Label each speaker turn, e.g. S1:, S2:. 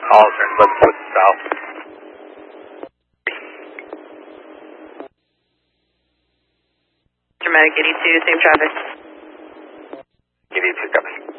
S1: All turn left foot south.
S2: Dramatic 82, same traffic.
S1: 82, copy.